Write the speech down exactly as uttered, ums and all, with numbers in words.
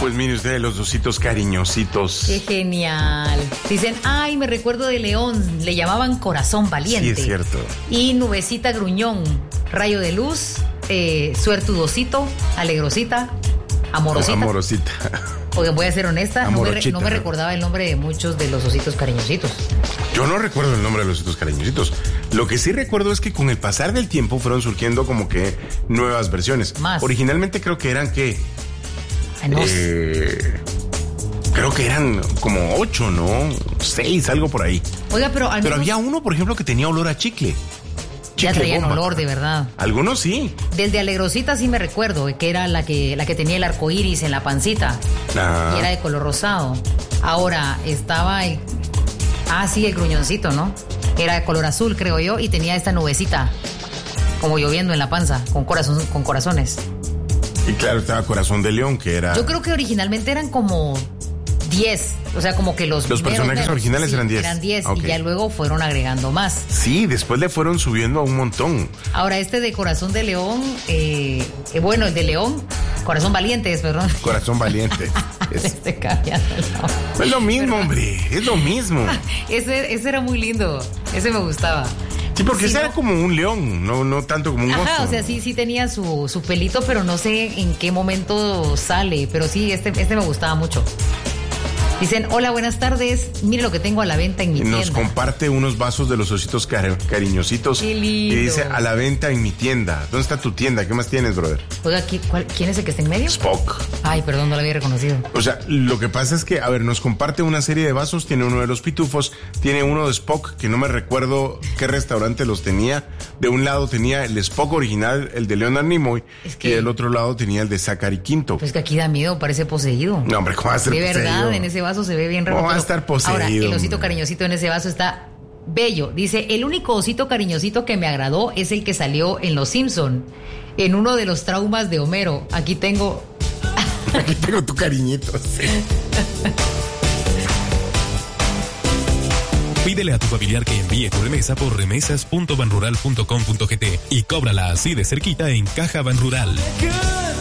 Pues mire usted, los ositos cariñositos. Qué genial. Dicen, ay, me recuerdo de León, le llamaban Corazón Valiente. Sí, es cierto. Y Nubecita Gruñón, Rayo de Luz, eh, Suertudosito, Alegrosita, Amorosita. Oh, amorosita. Porque voy a ser honesta, no me, no me recordaba el nombre de muchos de los ositos cariñositos. Yo no recuerdo el nombre de los ositos cariñositos. Lo que sí recuerdo es que con el pasar del tiempo fueron surgiendo como que nuevas versiones. Más. Originalmente creo que eran que... Ay, no. eh, creo que eran como ocho, ¿no? Seis, algo por ahí. Oiga, pero al Pero menos había uno, por ejemplo, que tenía olor a chicle. ya Chicle traían bomba. olor, de verdad. Algunos sí. Del de Alegrosita sí me recuerdo, que era la que, la que tenía el arco iris en la pancita. Ah. Y era de color rosado. Ahora estaba el... Ah, sí, el gruñoncito, ¿no? Era de color azul, creo yo, y tenía esta nubecita, como lloviendo en la panza, con, corazón, con corazones. Y claro, estaba Corazón de León, que era... Yo creo que originalmente eran como diez, o sea, como que los... Los meros, personajes meros, originales sí, eran diez. Eran diez, Ok. y ya luego fueron agregando más. Sí, después le fueron subiendo a un montón. Ahora, este de Corazón de León, eh, eh, bueno, el de León, Corazón Valiente es, perdón. Corazón Valiente. Es, Este cambiando el nombre. es lo mismo, ¿Verdad? hombre. Es lo mismo. Ese, ese era muy lindo, ese me gustaba. Sí, porque Sí, ese ¿no? era como un león, no, no tanto como un oso. Ajá, o sea, sí, sí tenía su, su pelito, pero no sé en qué momento sale. Pero sí, este, este me gustaba mucho. Dicen, hola, buenas tardes. Mire lo que tengo a la venta en mi Y nos tienda. comparte unos vasos de los ositos cari- cariñositos. Qué lindo. Y dice, a la venta en mi tienda. ¿Dónde está tu tienda? ¿Qué más tienes, brother? Oiga, ¿qui- cuál- ¿quién es el que está en medio? Spock. Ay, perdón, no lo había reconocido. O sea, lo que pasa es que, a ver, nos comparte una serie de vasos, tiene uno de los pitufos, tiene uno de Spock, que no me recuerdo qué restaurante los tenía. De un lado tenía el Spock original, el de Leonard Nimoy, Es que- y del otro lado tenía el de Zachary Quinto. Pues que aquí da miedo, parece poseído. No, hombre, ¿cómo va a ser De verdad, poseído? en ese vaso se ve bien raro. ¿Cómo va a pero- estar poseído, Ahora, el osito hombre? cariñosito en ese vaso está bello. Dice, el único osito cariñosito que me agradó es el que salió en Los Simpson, en uno de los traumas de Homero. Aquí tengo... Aquí tengo tu cariñito, sí. Pídele a tu familiar que envíe tu remesa por remesas punto banrural punto com punto gt y cóbrala así de cerquita en Caja Banrural.